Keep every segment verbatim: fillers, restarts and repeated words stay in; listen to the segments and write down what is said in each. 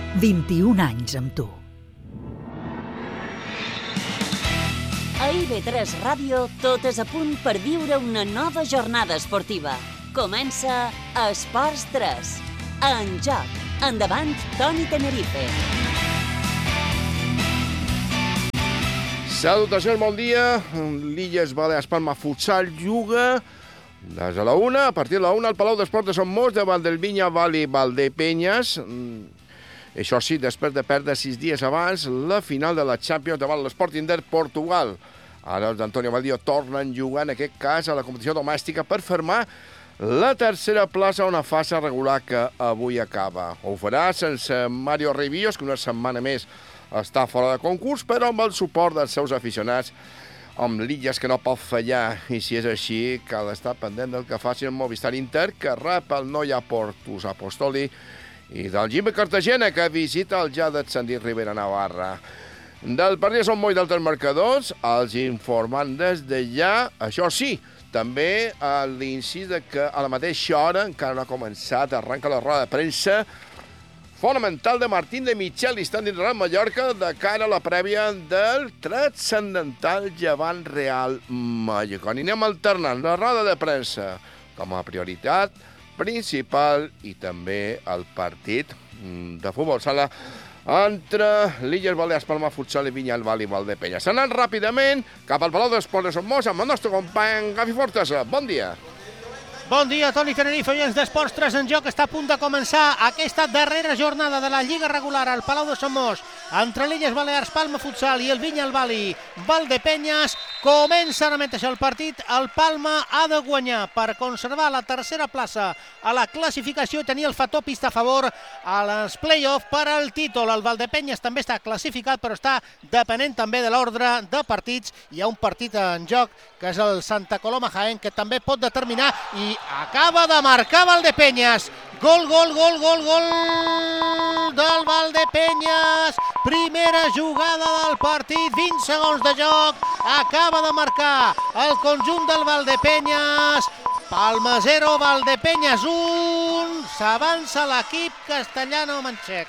vint-i-un anys amb tu. A I V tres Ràdio tot és a punt per viure una nova jornada esportiva. Comença Esports tres. En joc. Endavant, Toni Tenerife. Salutacions, bon dia. L'Illes Balears Palma Futsal juga des de la una, a partir de la una, al Palau d'Esports de Sant Mos, davant del Vinya Vali Valdepenyes. Això sí, després de perdre sis dies abans la final de la Champions davant l'Sporting de Portugal. Ara els d'Antonio Valdío tornen jugant, en aquest cas, a la competició domèstica per fermar la tercera plaça a una fase regular que avui acaba. Ho farà sense Mario Reivillos, que una setmana més està fora de concurs, però amb el suport dels seus aficionats, amb l'Illes que no pot fallar, i si és així, cal estar pendent del que faci el Movistar Inter, que rep el Noia Portus Apostoli, i del Jimmy Cartagena, que visita el ja descendit Ribera Navarra. Del partit són molt d'altres marcadors, els informant des d'allà. Això sí, també l'incís que a la mateixa hora, encara no ha començat, arranca la roda de premsa fonamental de Martín de Michelis, tant dins Real Mallorca, de cara a la prèvia del transcendental Llevant Real Mallorca. I anem alternant la roda de premsa com a prioritat principal i també el partit de futbol sala entre l'Illes Balears Palma Futsal i Vinya Vali Valdepenyes. Anant ràpidament cap al Palau d'Esports de Sant Mos amb el nostre company Gavi Fortesa. Bon dia. Bon dia, Toni Tenerife, oients d'Esports tres en joc. Està a punt de començar aquesta darrera jornada de la Lliga regular al Palau de Sant Mos entre l'Illes Balears Palma Futsal i el Vinya Vali Valdepenyes. Comença ara mateix el partit. El Palma ha de guanyar per conservar la tercera plaça a la classificació i tenir el factor pista a favor als play-off per al títol. El Valdepenyes també està classificat, però està depenent també de l'ordre de partits. Hi ha un partit en joc que és el Santa Coloma Jaén, que també pot determinar, i acaba de marcar Valdepenyes. Gol, gol, gol, gol, gol del Valdepenyes. Primera jugada del partit, vint segons de joc. Acaba de marcar el conjunt del Valdepenyes. Palma zero, Valdepenyes un. S'avança l'equip castellano-manxec.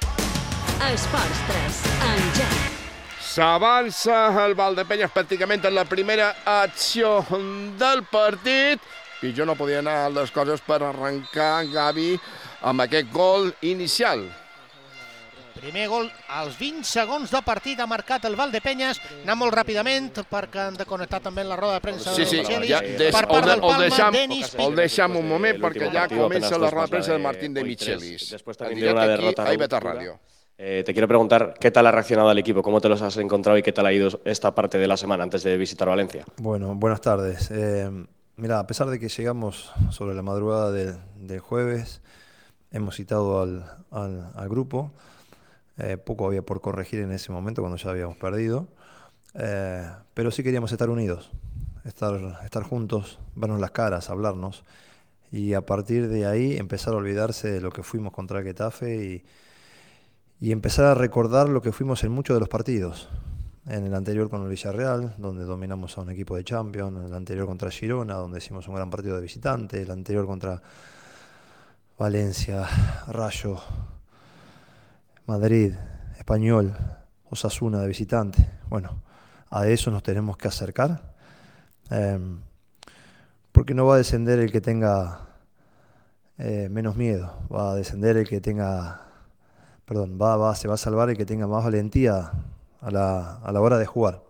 Esports tres, en joc. S'avança el Valdepenyes pràcticament en la primera acció del partit. I jo no podia anar a les coses per arrencar, Gavi, amb aquest gol inicial. Primer gol als vint segons de partit ha marcat el Valdepenyes. Anem molt ràpidament perquè han de connectar també la roda de premsa sí, sí, de Michelis. Ja, des, per part del Palma, deixam, Denis el deixam un moment perquè ja comença la roda de premsa de Martín de Michelis. Después también de una derrota. Ahí vete a radio. Eh, te quiero preguntar, ¿qué tal ha reaccionado el equipo? ¿Cómo te los has encontrado y qué tal ha ido esta parte de la semana antes de visitar Valencia? Bueno, buenas tardes. Eh, mira, a pesar de que llegamos sobre la madrugada del, del jueves, hemos citado al, al, al grupo. Eh, poco había por corregir en ese momento cuando ya habíamos perdido. Eh, pero sí queríamos estar unidos, estar, estar juntos, vernos las caras, hablarnos. Y a partir de ahí empezar a olvidarse de lo que fuimos contra el Getafe y Y empezar a recordar lo que fuimos en muchos de los partidos. En el anterior con el Villarreal, donde dominamos a un equipo de Champions. En el anterior contra Girona, donde hicimos un gran partido de visitante. El anterior contra Valencia, Rayo, Madrid, Español, Osasuna de visitante. Bueno, a eso nos tenemos que acercar. Eh, porque no va a descender el que tenga eh, menos miedo. Va a descender el que tenga... Perdón, va, va, se va a salvar el que tenga más valentía a la, a la hora de jugar.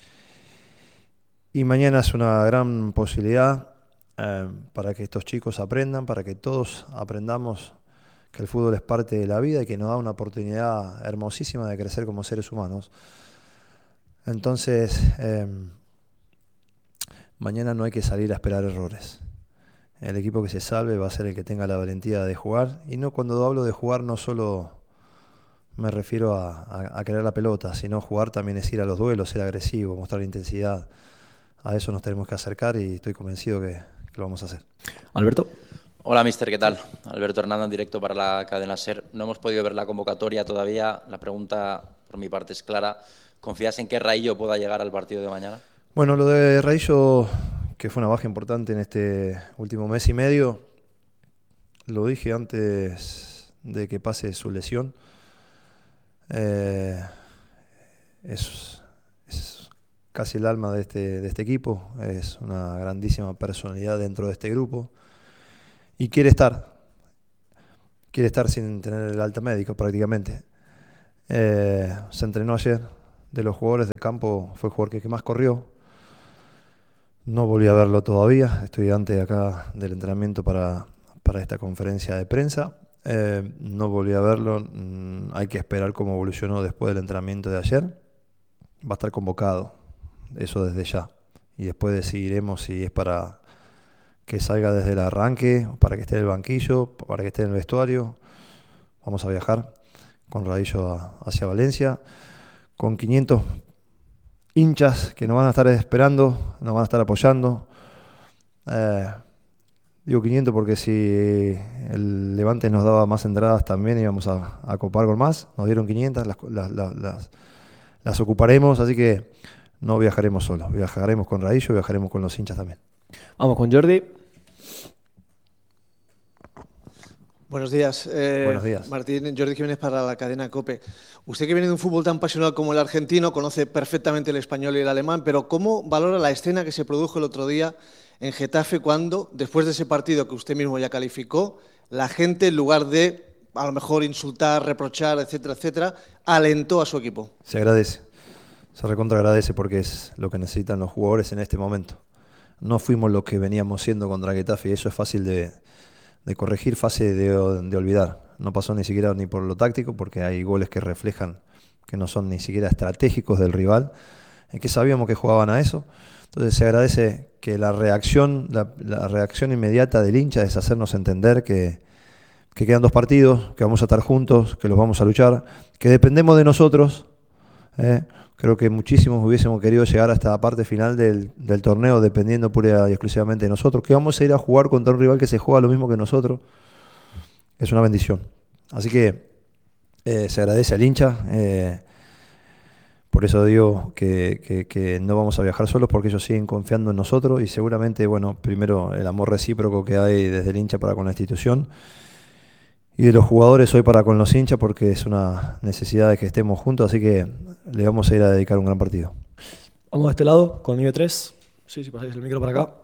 Y mañana es una gran posibilidad eh, para que estos chicos aprendan, para que todos aprendamos que el fútbol es parte de la vida y que nos da una oportunidad hermosísima de crecer como seres humanos. Entonces, eh, mañana no hay que salir a esperar errores. El equipo que se salve va a ser el que tenga la valentía de jugar. Y no, cuando hablo de jugar, no solo me refiero a, a, a querer la pelota, sino jugar también es ir a los duelos, ser agresivo, mostrar intensidad. A eso nos tenemos que acercar y estoy convencido que, que lo vamos a hacer. Alberto. Hola, mister, ¿qué tal? Alberto Hernández, en directo para la cadena SER. No hemos podido ver la convocatoria todavía. La pregunta, por mi parte, es clara. ¿Confías en que Raillo pueda llegar al partido de mañana? Bueno, lo de Raillo, que fue una baja importante en este último mes y medio, lo dije antes de que pase su lesión. Eh, es, es casi el alma de este, de este equipo, es una grandísima personalidad dentro de este grupo y quiere estar, quiere estar sin tener el alta médica prácticamente. Eh, se entrenó ayer, de los jugadores del campo fue el jugador que, que más corrió. No volví a verlo todavía, estoy antes acá del entrenamiento para, para esta conferencia de prensa. Eh, no volví a verlo, mm, hay que esperar cómo evolucionó después del entrenamiento de ayer. Va a estar convocado, eso desde ya. Y después decidiremos si es para que salga desde el arranque, para que esté en el banquillo, para que esté en el vestuario. Vamos a viajar con Radillo a, hacia Valencia, con quinientos hinchas que nos van a estar esperando, nos van a estar apoyando. Eh, digo quinientos porque si el Levante nos daba más entradas también íbamos a, a copar con más. Nos dieron quinientas, las, las, las, las, las ocuparemos, así que no viajaremos solos. Viajaremos con Radillo, viajaremos con los hinchas también. Vamos con Jordi. Buenos días. Eh, Buenos días. Martín, Jordi Jiménez para la cadena COPE. Usted que viene de un fútbol tan pasional como el argentino, conoce perfectamente el español y el alemán, pero ¿cómo valora la escena que se produjo el otro día en Getafe cuando, después de ese partido que usted mismo ya calificó, la gente, en lugar de a lo mejor insultar, reprochar, etcétera, etcétera, alentó a su equipo? Se agradece, se recontra agradece porque es lo que necesitan los jugadores en este momento. No fuimos lo que veníamos siendo contra Getafe y eso es fácil de... de corregir, fase de, de olvidar. No pasó ni siquiera ni por lo táctico, porque hay goles que reflejan que no son ni siquiera estratégicos del rival, en que sabíamos que jugaban a eso. Entonces se agradece que la reacción, la, la reacción inmediata del hincha es hacernos entender que, que quedan dos partidos, que vamos a estar juntos, que los vamos a luchar, que dependemos de nosotros. ¿eh? Creo que muchísimos hubiésemos querido llegar hasta la parte final del, del torneo dependiendo pura y exclusivamente de nosotros, que vamos a ir a jugar contra un rival que se juega lo mismo que nosotros. Es una bendición. Así que eh, se agradece al hincha. Eh, por eso digo que, que, que no vamos a viajar solos porque ellos siguen confiando en nosotros y seguramente, bueno, primero el amor recíproco que hay desde el hincha para con la institución y de los jugadores hoy para con los hinchas porque es una necesidad de que estemos juntos, así que le vamos a ir a dedicar un gran partido. Vamos a este lado con I B tres. Sí, si pasáis el micro para acá.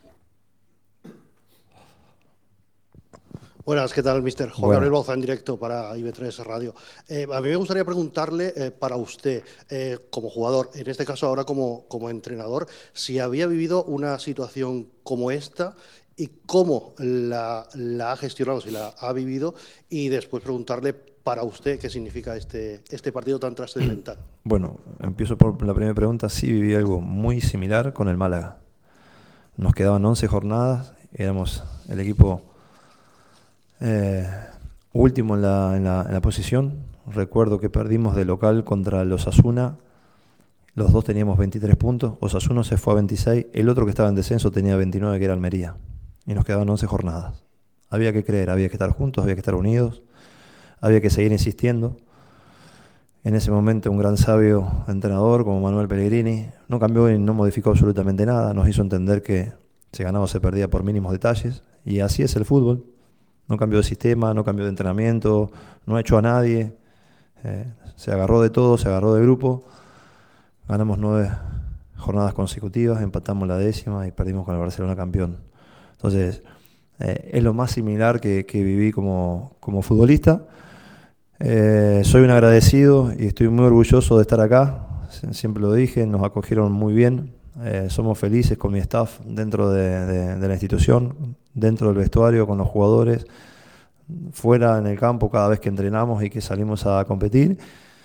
Buenas, ¿qué tal, mister? Juan Bueno. Gabriel Bauza en directo para I B tres Radio. Eh, a mí me gustaría preguntarle eh, para usted, eh, como jugador, en este caso ahora como, como entrenador, si había vivido una situación como esta y cómo la, la ha gestionado, si la ha vivido, y después preguntarle para usted qué significa este, este partido tan trascendental. Bueno, empiezo por la primera pregunta. Sí, viví algo muy similar con el Málaga. Nos quedaban once jornadas, éramos el equipo eh, último en la, en, la, en la posición. Recuerdo que perdimos de local contra el Osasuna. Los dos teníamos veintitrés puntos. Osasuna se fue a veintiséis. El otro que estaba en descenso tenía veintinueve, que era Almería. Y nos quedaban once jornadas. Había que creer, había que estar juntos, había que estar unidos, había que seguir insistiendo. En ese momento un gran sabio entrenador como Manuel Pellegrini no cambió y no modificó absolutamente nada. Nos hizo entender que se ganaba o se perdía por mínimos detalles. Y así es el fútbol. No cambió de sistema, no cambió de entrenamiento, no echó a nadie. Eh, se agarró de todo, se agarró de grupo. Ganamos nueve jornadas consecutivas, empatamos la décima y perdimos con el Barcelona campeón. Entonces, eh, es lo más similar que, que viví como, como futbolista. Eh, soy un agradecido y estoy muy orgulloso de estar acá. Siempre lo dije, nos acogieron muy bien. Eh, somos felices con mi staff dentro de, de, de la institución, dentro del vestuario, con los jugadores, fuera en el campo cada vez que entrenamos y que salimos a competir.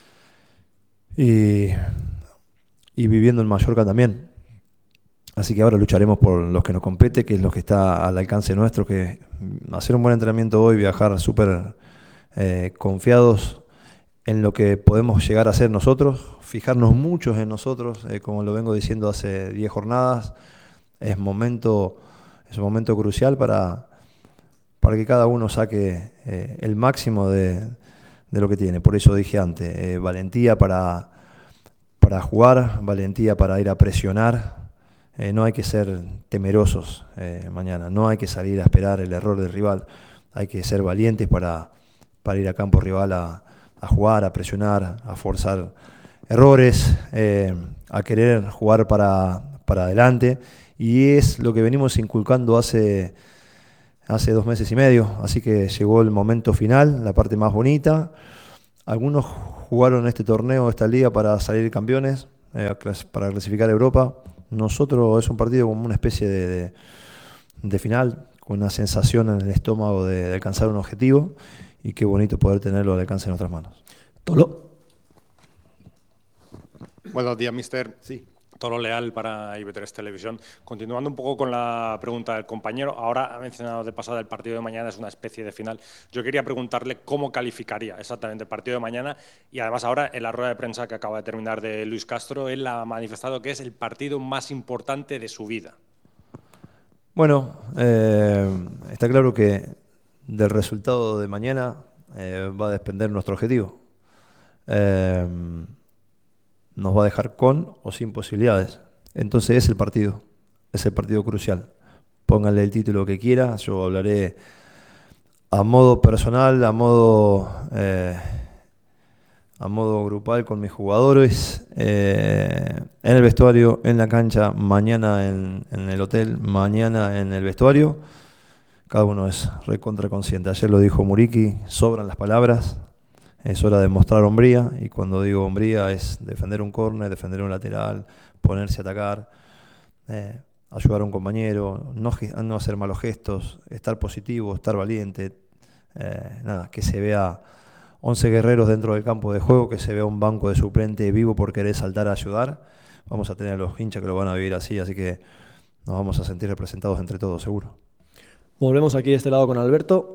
Y, y viviendo en Mallorca también. Así que ahora lucharemos por los que nos compete, que es lo que está al alcance nuestro, que hacer un buen entrenamiento hoy, viajar súper eh, confiados en lo que podemos llegar a ser nosotros, fijarnos muchos en nosotros, eh, como lo vengo diciendo hace diez jornadas, es, momento, es un momento crucial para, para que cada uno saque eh, el máximo de, de lo que tiene. Por eso dije antes, eh, valentía para, para jugar, valentía para ir a presionar. Eh, no hay que ser temerosos eh, mañana, no hay que salir a esperar el error del rival, hay que ser valientes para, para ir a campo rival a, a jugar, a presionar, a forzar errores, eh, a querer jugar para, para adelante, y es lo que venimos inculcando hace, hace dos meses y medio, así que llegó el momento final, la parte más bonita. Algunos jugaron este torneo, esta liga, para salir campeones, eh, para clasificar a Europa. Nosotros es un partido como una especie de, de, de final, con una sensación en el estómago de, de alcanzar un objetivo, y qué bonito poder tenerlo al alcance de nuestras manos. Tolo. Buenos días, mister. Sí. Tolo Leal para I B tres Televisión. Continuando un poco con la pregunta del compañero, ahora ha mencionado de pasada el partido de mañana es una especie de final. Yo quería preguntarle cómo calificaría exactamente el partido de mañana, y además ahora en la rueda de prensa que acaba de terminar de Luis Castro, él ha manifestado que es el partido más importante de su vida. Bueno, eh, está claro que del resultado de mañana eh, va a depender nuestro objetivo. Eh, nos va a dejar con o sin posibilidades. Entonces es el partido, es el partido crucial. Pónganle el título que quiera, yo hablaré a modo personal, a modo, eh, a modo grupal con mis jugadores, eh, en el vestuario, en la cancha, mañana en, en el hotel, mañana en el vestuario. Cada uno es recontra consciente. Ayer lo dijo Muriqui, sobran las palabras. Es hora de mostrar hombría, y cuando digo hombría es defender un córner, defender un lateral, ponerse a atacar, eh, ayudar a un compañero, no, no hacer malos gestos, estar positivo, estar valiente. Eh, nada, que se vea once guerreros dentro del campo de juego, que se vea un banco de suplente vivo por querer saltar a ayudar. Vamos a tener a los hinchas que lo van a vivir así, así que nos vamos a sentir representados entre todos, seguro. Volvemos aquí de este lado con Alberto.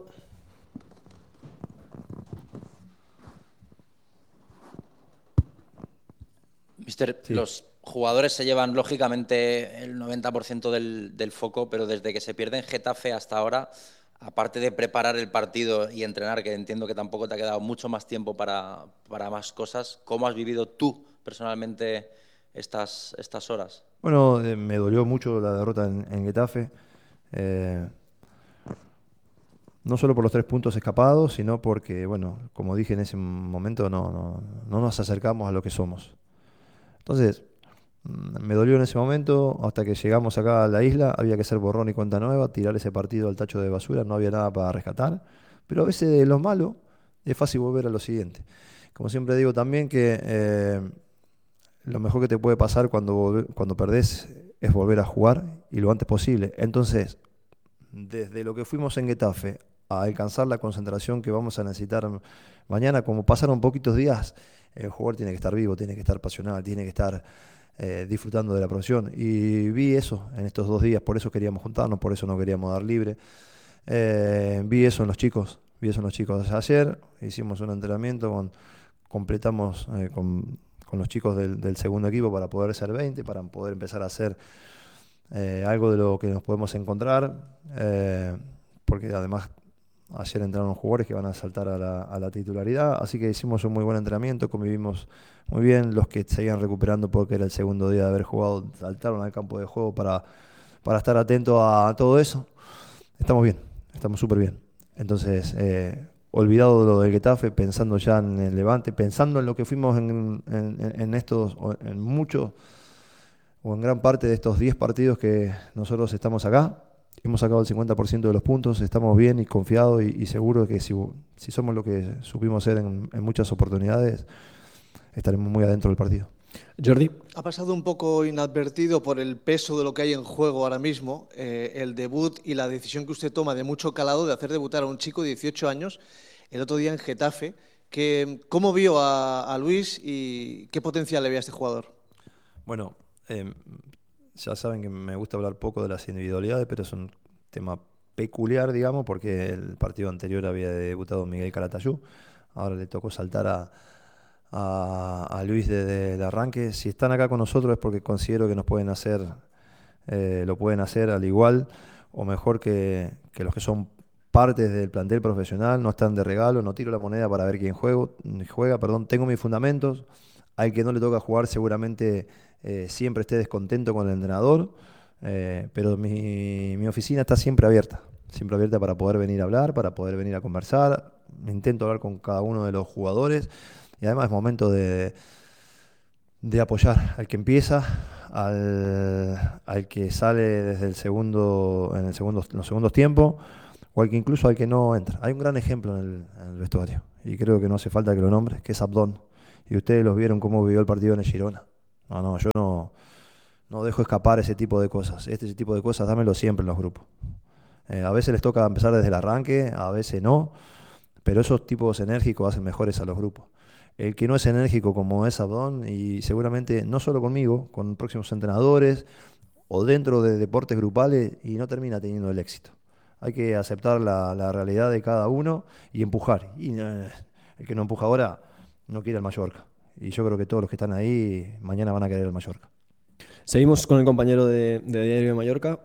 Mister, sí. Los jugadores se llevan lógicamente el noventa por ciento del, del foco, pero desde que se pierde en Getafe hasta ahora, aparte de preparar el partido y entrenar, que entiendo que tampoco te ha quedado mucho más tiempo para, para más cosas, ¿cómo has vivido tú personalmente estas, estas horas? Bueno, eh, me dolió mucho la derrota en, en Getafe, eh, no solo por los tres puntos escapados, sino porque, bueno, como dije en ese momento, no, no, no nos acercamos a lo que somos. Entonces, me dolió en ese momento, hasta que llegamos acá a la isla, había que hacer borrón y cuenta nueva, tirar ese partido al tacho de basura, no había nada para rescatar, pero a veces de lo malo es fácil volver a lo siguiente. Como siempre digo también que eh, lo mejor que te puede pasar cuando, cuando perdés es volver a jugar, y lo antes posible. Entonces, desde lo que fuimos en Getafe a alcanzar la concentración que vamos a necesitar mañana, como pasaron poquitos días, el jugador tiene que estar vivo, tiene que estar pasional, tiene que estar eh, disfrutando de la profesión. Y vi eso en estos dos días, por eso queríamos juntarnos, por eso no queríamos dar libre. Eh, vi eso en los chicos, vi eso en los chicos. Ayer hicimos un entrenamiento, con, completamos eh, con, con los chicos del, del segundo equipo para poder ser veinte, para poder empezar a hacer eh, algo de lo que nos podemos encontrar, eh, porque además ayer entraron jugadores que van a saltar a la, a la titularidad, así que hicimos un muy buen entrenamiento, convivimos muy bien. Los que seguían recuperando porque era el segundo día de haber jugado saltaron al campo de juego para, para estar atentos a, a todo eso. Estamos bien, estamos súper bien. Entonces, eh, olvidado de lo del Getafe, pensando ya en el Levante, pensando en lo que fuimos en, en, en estos, en muchos o en gran parte de estos diez partidos que nosotros estamos acá. Hemos sacado el cincuenta por ciento de los puntos, estamos bien y confiados y, y seguros de que si, si somos lo que supimos ser en, en muchas oportunidades, estaremos muy adentro del partido. Jordi. Ha pasado un poco inadvertido por el peso de lo que hay en juego ahora mismo, eh, el debut y la decisión que usted toma de mucho calado de hacer debutar a un chico de dieciocho años el otro día en Getafe. Que, ¿Cómo vio a, a Luis y qué potencial le ve a este jugador? Bueno, eh, ya saben que me gusta hablar poco de las individualidades, pero es un tema peculiar, digamos, porque el partido anterior había debutado Miguel Calatayud, ahora le tocó saltar a, a, a Luis desde el arranque. Si están acá con nosotros es porque considero que nos pueden hacer, eh, lo pueden hacer al igual o mejor que, que los que son partes del plantel profesional, no están de regalo, no tiro la moneda para ver quién juego, juega, perdón, tengo mis fundamentos. Al que no le toca jugar seguramente eh, siempre esté descontento con el entrenador, eh, pero mi, mi oficina está siempre abierta, siempre abierta para poder venir a hablar, para poder venir a conversar. intento hablar con cada uno de los jugadores y además es momento de, de apoyar al que empieza, al, al que sale desde el segundo, en, el segundo, en los segundos tiempos o al que incluso al que no entra. Hay un gran ejemplo en el, en el vestuario y creo que no hace falta que lo nombre, que es Abdón. Y ustedes los vieron cómo vivió el partido en el Girona. No, no, yo no, no dejo escapar ese tipo de cosas. Este tipo de cosas dámelo siempre en los grupos. Eh, a veces les toca empezar desde el arranque, a veces no, pero esos tipos enérgicos hacen mejores a los grupos. El que no es enérgico como es Abdón, y seguramente no solo conmigo, con próximos entrenadores o dentro de deportes grupales, y no termina teniendo el éxito. Hay que aceptar la, la realidad de cada uno y empujar. Y eh, el que no empuja ahora no quiere el Mallorca. Y yo creo que todos los que están ahí mañana van a querer el Mallorca. Seguimos con el compañero de, de Diario de Mallorca.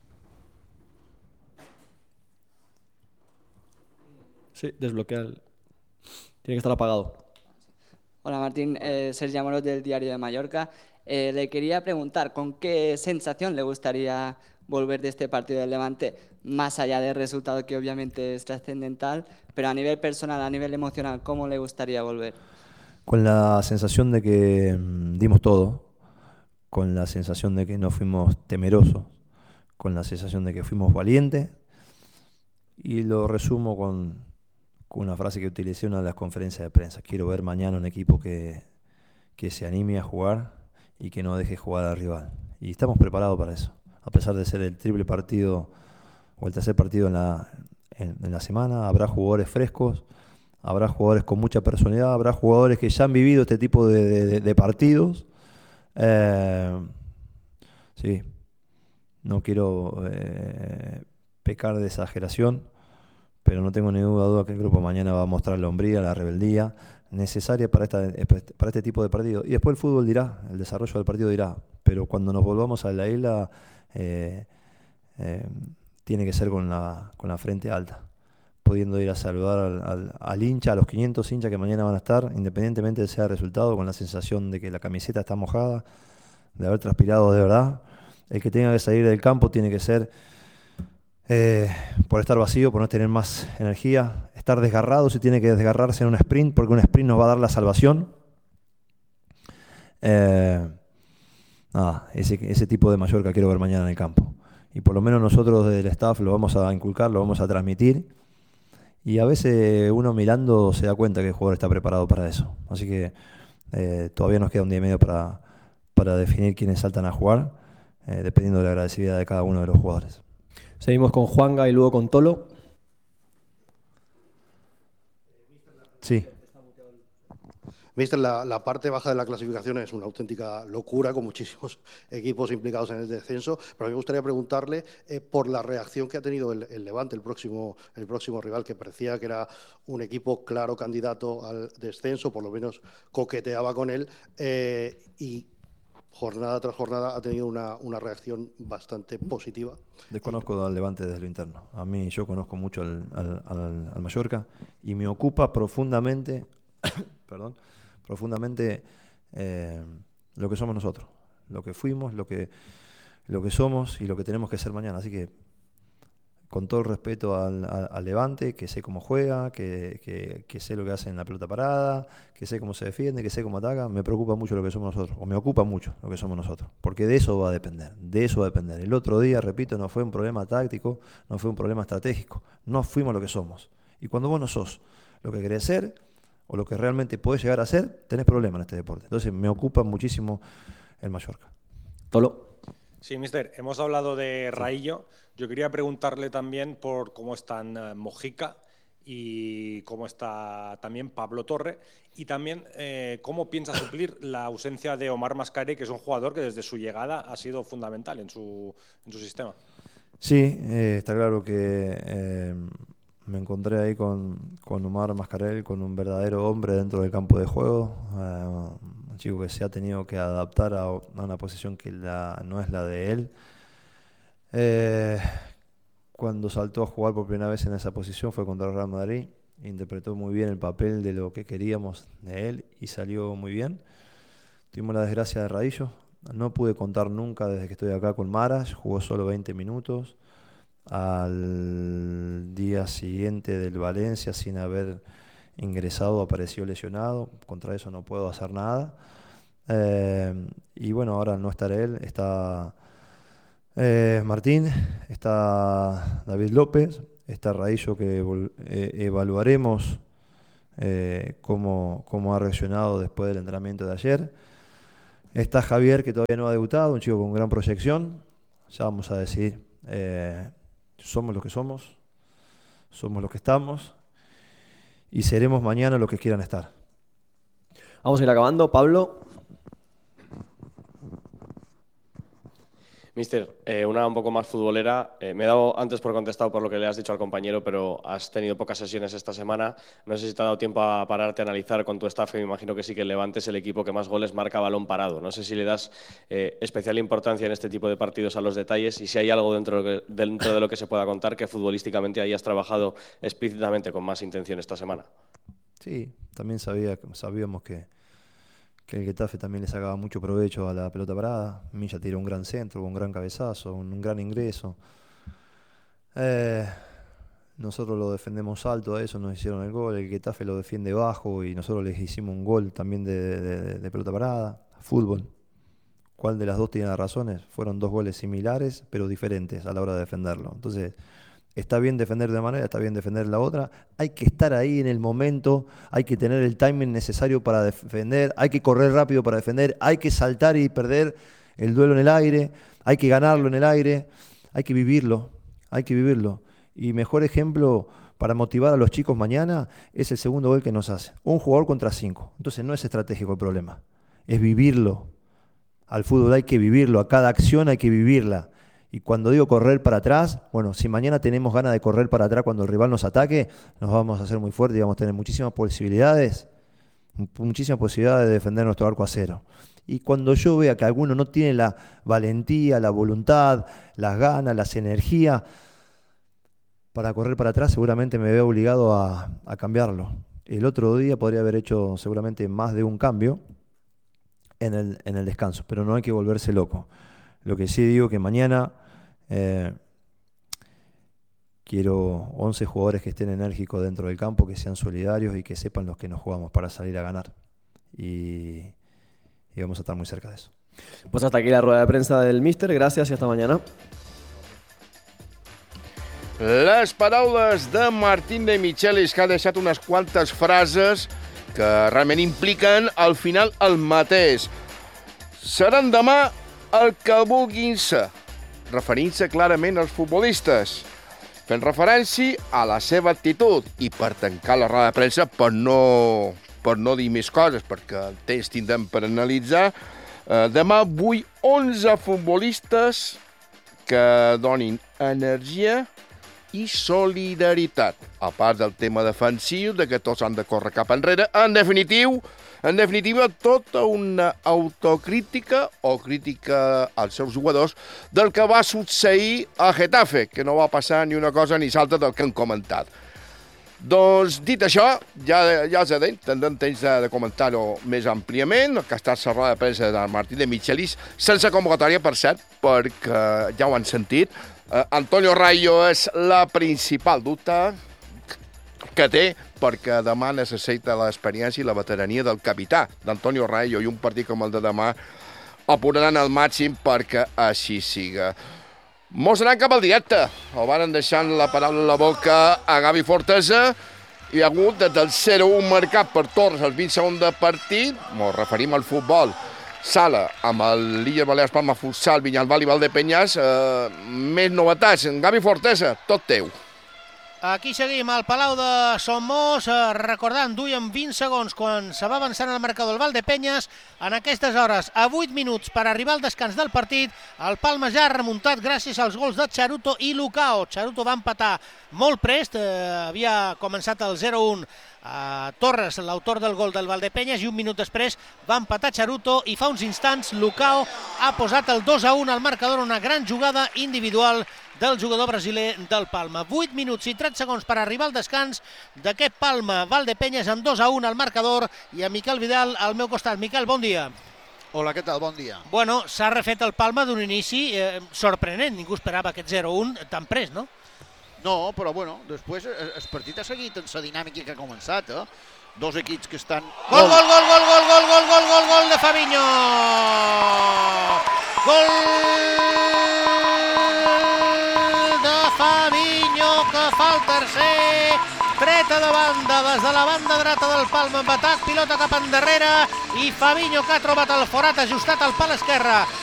Sí, desbloquea el... Tiene que estar apagado. Hola Martín, eh, Sergio Amorós del Diario de Mallorca. Eh, le quería preguntar con qué sensación le gustaría volver de este partido del Levante, más allá del resultado que obviamente es trascendental, pero a nivel personal, a nivel emocional, ¿cómo le gustaría volver? Con la sensación de que mmm, dimos todo, con la sensación de que no fuimos temerosos, con la sensación de que fuimos valientes, y lo resumo con, con una frase que utilicé en una de las conferencias de prensa. Quiero ver mañana un equipo que, que se anime a jugar y que no deje jugar al rival. Y estamos preparados para eso. A pesar de ser el triple partido o el tercer partido en la, en, en la semana, habrá jugadores frescos, habrá jugadores con mucha personalidad, habrá jugadores que ya han vivido este tipo de, de, de partidos. Eh, sí, no quiero eh, pecar de exageración, pero no tengo ninguna duda que el grupo mañana va a mostrar la hombría, la rebeldía necesaria para, esta, para este tipo de partido. Y después el fútbol dirá, el desarrollo del partido dirá, pero cuando nos volvamos a la isla eh, eh, tiene que ser con la, con la frente alta, pudiendo ir a saludar al, al, al hincha, a los quinientos hinchas que mañana van a estar, independientemente de sea el resultado, con la sensación de que la camiseta está mojada, de haber transpirado de verdad. El que tenga que salir del campo tiene que ser eh, por estar vacío, por no tener más energía, estar desgarrado si tiene que desgarrarse en un sprint, porque un sprint nos va a dar la salvación. Eh, nada, ese, ese tipo de Mallorca quiero ver mañana en el campo. Y por lo menos nosotros desde el staff lo vamos a inculcar, lo vamos a transmitir. Y a veces uno mirando se da cuenta que el jugador está preparado para eso. Así que eh, todavía nos queda un día y medio para, para definir quiénes saltan a jugar, eh, dependiendo de la agresividad de cada uno de los jugadores. Seguimos con Juanga y luego con Tolo. Sí. Mister, la, la parte baja de la clasificación es una auténtica locura, con muchísimos equipos implicados en el descenso, pero a mí me gustaría preguntarle eh, por la reacción que ha tenido el, el Levante, el próximo, el próximo rival, que parecía que era un equipo claro candidato al descenso, por lo menos coqueteaba con él, eh, y jornada tras jornada ha tenido una, una reacción bastante positiva. Desconozco al Levante desde lo interno. A mí, yo conozco mucho al, al, al, al Mallorca y me ocupa profundamente, perdón, profundamente eh, lo que somos nosotros, lo que fuimos, lo que, lo que somos y lo que tenemos que ser mañana. Así que, con todo el respeto al, al, al Levante, que sé cómo juega, que, que, que sé lo que hace en la pelota parada, que sé cómo se defiende, que sé cómo ataca, me preocupa mucho lo que somos nosotros, o me ocupa mucho lo que somos nosotros, porque de eso va a depender, de eso va a depender. El otro día, repito, no fue un problema táctico, no fue un problema estratégico, no fuimos lo que somos. Y cuando vos no sos lo que querés ser, o lo que realmente podés llegar a ser, tenés problemas en este deporte. Entonces me ocupa muchísimo el Mallorca. Tolo. Sí, mister, hemos hablado de Raillo. Yo quería preguntarle también por cómo están uh, Mojica y cómo está también Pablo Torre, y también eh, cómo piensa suplir la ausencia de Omar Mascarell, que es un jugador que desde su llegada ha sido fundamental en su, en su sistema. Sí, eh, está claro que eh, me encontré ahí con, con Omar Mascarell, con un verdadero hombre dentro del campo de juego, eh, un chico que se ha tenido que adaptar a, a una posición que la, no es la de él. Eh, cuando saltó a jugar por primera vez en esa posición fue contra el Real Madrid, interpretó muy bien el papel de lo que queríamos de él y salió muy bien. Tuvimos la desgracia de Raillo, no pude contar nunca desde que estoy acá con Maras, jugó solo veinte minutos. Al día siguiente del Valencia, sin haber ingresado, apareció lesionado. Contra eso no puedo hacer nada. Eh, y bueno, ahora al no estar él, está eh, Martín, está David López, está Raillo, que eh, evaluaremos eh, cómo, cómo ha reaccionado después del entrenamiento de ayer. Está Javier, que todavía no ha debutado, un chico con gran proyección. Ya vamos a decir, eh, somos los que somos, somos los que estamos y seremos mañana los que quieran estar. Vamos a ir acabando. Pablo. Mister, eh, una un poco más futbolera. Eh, me he dado antes por contestado por lo que le has dicho al compañero, pero has tenido pocas sesiones esta semana. No sé si te ha dado tiempo a pararte a analizar con tu staff, que me imagino que sí, que el Levante es el equipo que más goles marca balón parado. No sé si le das eh, especial importancia en este tipo de partidos a los detalles y si hay algo dentro de, lo que, dentro de lo que se pueda contar que futbolísticamente hayas trabajado explícitamente con más intención esta semana. Sí, también sabía, sabíamos que que el Getafe también le sacaba mucho provecho a la pelota parada. Milla tiró un gran centro, un gran cabezazo, un, un gran ingreso. Eh, nosotros lo defendemos alto, a eso nos hicieron el gol. El Getafe lo defiende bajo y nosotros les hicimos un gol también de, de, de pelota parada. Fútbol. ¿Cuál de las dos tiene las razones? Fueron dos goles similares, pero diferentes a la hora de defenderlo. Entonces, está bien defender de una manera, está bien defender de la otra. Hay que estar ahí en el momento, hay que tener el timing necesario para defender, hay que correr rápido para defender, hay que saltar y perder el duelo en el aire, hay que ganarlo en el aire, hay que vivirlo, hay que vivirlo. Y mejor ejemplo para motivar a los chicos mañana es el segundo gol que nos hace. Un jugador contra cinco. Entonces no es estratégico el problema, es vivirlo. Al fútbol hay que vivirlo, a cada acción hay que vivirla. Y cuando digo correr para atrás, bueno, si mañana tenemos ganas de correr para atrás cuando el rival nos ataque, nos vamos a hacer muy fuertes y vamos a tener muchísimas posibilidades, muchísimas posibilidades de defender nuestro arco a cero. Y cuando yo vea que alguno no tiene la valentía, la voluntad, las ganas, las energías para correr para atrás, seguramente me veo obligado a, a cambiarlo. El otro día podría haber hecho seguramente más de un cambio en el, en el descanso, pero no hay que volverse loco. Lo que sí digo que mañana eh, quiero once jugadores que estén enérgicos dentro del campo, que sean solidarios y que sepan los que nos jugamos para salir a ganar. Y, y vamos a estar muy cerca de eso. Pues hasta aquí la rueda de prensa del míster. Gracias y hasta mañana. Les paraules de Martín de Michelis, que ha deixat unes quantes frases que realment impliquen al final el mateix. Seran demà el que vulguin ser, referint-se clarament als futbolistes, fent referència a la seva actitud i per tancar la roda de premsa, per no, per no dir més coses, perquè el temps tindrem per analitzar, eh, demà vull onze futbolistes que donin energia i solidaritat, a part del tema defensiu, de que tots han de córrer cap enrere. En definitiu, En definitiva, tota una autocrítica o crítica als seus jugadors del que va succeir a Getafe, que no va passar ni una cosa ni l'altra del que han comentat. Doncs, dit això, ja, ja els he dit, tindrem temps de, de comentar-ho més àmpliament, que ha estat la roda de premsa de Martí de Michelis, sense convocatòria, per cert, perquè ja ho han sentit. Eh, Antonio Raillo és la principal dubte que té, perquè demà necessita l'experiència i la veterania del capità d'Antonio Raillo, i un partit com el de demà apuraran al màxim perquè així siga. Mos anant cap al directe. El van deixant la paraula a la boca a Gavi Fortesa. Hi ha hagut des del zero un marcat per Torres als vint segons de partit. Mos referim al futbol. Sala amb el Illes Balears Palma Futsal, Vinyalbal i Valdepenyes. Eh, més novetats. Gavi Fortesa, tot teu. Aquí seguim al Palau de Somos, eh, recordant, duien vint segons quan se va avançant el marcador el Valdepenyes. En aquestes hores, a vuit minuts per arribar al descans del partit, el Palma ja ha remuntat gràcies als gols de Charuto i Lucao. Charuto va empatar molt prest, eh, havia començat el zero un a Torres, l'autor del gol del Valdepenyes, i un minut després va empatar Charuto i fa uns instants Lucao ha posat el dos a un al marcador, una gran jugada individual del jugador brasiler del Palma. vuit minuts i tretze segons per arribar al descans d'aquest Palma Valdepenyes amb dos a un al marcador, i a Miquel Vidal al meu costat. Miquel, bon dia. Hola, què tal? Bon dia. Bueno, s'ha refet el Palma d'un inici eh, sorprenent. Ningú esperava aquest zero un tan pres, no? No, però bueno, després el partit ha seguit en la dinàmica que ha començat, eh? Dos equips que estan... Gol, gol, gol, gol, gol, gol, gol, gol, gol, gol de Fabinho! Gol de Fabinho, que fa el tercer. Treta de banda, des de la banda dreta del Palma, amb atac, pilota cap endarrere, i Fabinho, que ha trobat el forat ajustat al pal esquerre.